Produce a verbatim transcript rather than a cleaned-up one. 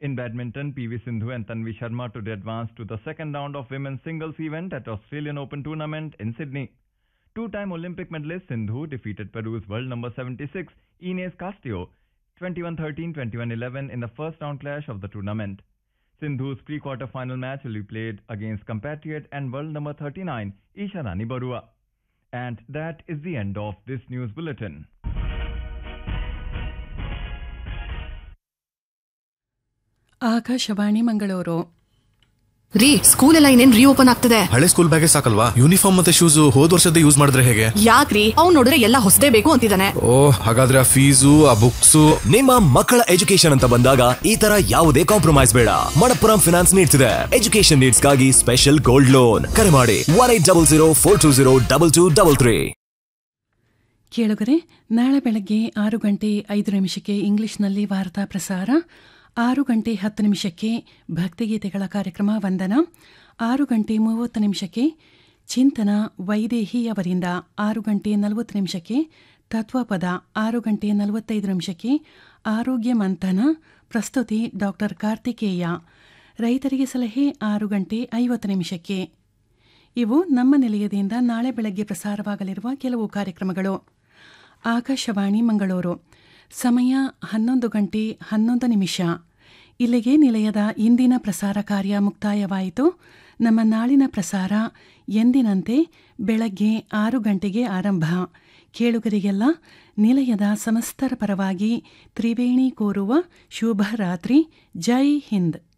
In badminton, P V Sindhu and Tanvi Sharma today advanced to the second round of women's singles event at Australian Open tournament in Sydney. Two-time Olympic medalist Sindhu defeated Peru's world number seventy-six, Ines Castillo, twenty-one thirteen, twenty-one eleven in the first round clash of the tournament. Sindhu's pre-quarter final match will be played against compatriot and world number thirty-nine, Isha Rani Barua. And that is the end of this news bulletin. Akashvani Mangaluru. ರೀ, school ಎಲ್ಲ ಇನ್ನೇನ್ reopen ಆಗ್ತದೆ. ಹಳೆ school ಬ್ಯಾಗೇ ಸಾಕಲ್ವಾ? Uniform ಮತ್ತೆ shoes ಹೋದ್ ವರ್ಷದ use ಮಾಡಿದ್ರೆ ಹೇಗೆ? ಯಾಕ್ರಿ, ಅವ್ನು ನೋಡಿದ್ರೆ ಎಲ್ಲ ಹೊಸದೇ ಬೇಕು ಅಂತಿದ್ದಾನೆ. ಓ, ಹಾಗಾದ್ರೆ ಆ ಫೀಸು ಆ ಬುಕ್ಸ್. ನಿಮ್ಮ ಮಕ್ಕಳ ಎಜುಕೇಶನ್ ಅಂತ ಬಂದಾಗ ಈ ತರ ಯಾವುದೇ ಕಾಂಪ್ರಮೈಸ್ ಬೇಡ. ಮಣಪ್ಪುರಂ ಫಿನಾನ್ಸ್ ನೀಡ್ಸ್ ಇದೆ ಎಜುಕೇಶನ್ ನೀಡ್ಸ್ ಗಾಗಿ ಸ್ಪೆಷಲ್ ಗೋಲ್ಡ್ ಲೋನ್. ಕರೆ ಮಾಡಿ one eight double zero four two zero double two double three. ಕೇಳುಗರೆ, ನಾಳೆ ಬೆಳಗ್ಗೆ ಆರು ಗಂಟೆ ಐದು ನಿಮಿಷಕ್ಕೆ ಇಂಗ್ಲಿಷ್ನಲ್ಲಿ ವಾರ್ತಾ ಪ್ರಸಾರ. ಆರು ಗಂಟೆ ಹತ್ತು ನಿಮಿಷಕ್ಕೆ ಭಕ್ತಿಗೀತೆಗಳ ಕಾರ್ಯಕ್ರಮ ವಂದನ. ಆರು ಗಂಟೆ ಮೂವತ್ತು ನಿಮಿಷಕ್ಕೆ ಚಿಂತನ ವೈದೇಹಿ ಅವರಿಂದ. ಆರು ಗಂಟೆ ನಲವತ್ತು ನಿಮಿಷಕ್ಕೆ ತತ್ವಪದ. ಆರು ಗಂಟೆ ನಲವತ್ತೈದು ನಿಮಿಷಕ್ಕೆ ಆರೋಗ್ಯ ಮಂಥನ. ಪ್ರಸ್ತುತಿ ಡಾಕ್ಟರ್ ಕಾರ್ತಿಕೇಯ. ರೈತರಿಗೆ ಸಲಹೆ ಆರು ಗಂಟೆ ಐವತ್ತು ನಿಮಿಷಕ್ಕೆ. ಇವು ನಮ್ಮ ನಿಲಯದಿಂದ ನಾಳೆ ಬೆಳಗ್ಗೆ ಪ್ರಸಾರವಾಗಲಿರುವ ಕೆಲವು ಕಾರ್ಯಕ್ರಮಗಳು. ಆಕಾಶವಾಣಿ ಮಂಗಳೂರು. ಸಮಯ ಹನ್ನೊಂದು ಗಂಟೆ ಹನ್ನೊಂದು ನಿಮಿಷ. ಇಲ್ಲಿಗೆ ನಿಲಯದ ಇಂದಿನ ಪ್ರಸಾರ ಕಾರ್ಯ ಮುಕ್ತಾಯವಾಯಿತು. ನಮ್ಮ ನಾಳಿನ ಪ್ರಸಾರ ಎಂದಿನಂತೆ ಬೆಳಗ್ಗೆ ಆರು ಗಂಟೆಗೆ ಆರಂಭ. ಕೇಳುಗರಿಗೆಲ್ಲ ನಿಲಯದ ಸಮಸ್ತರ ಪರವಾಗಿ ತ್ರಿವೇಣಿ ಕೋರುವ ಶುಭ ರಾತ್ರಿ. ಜೈ ಹಿಂದ್.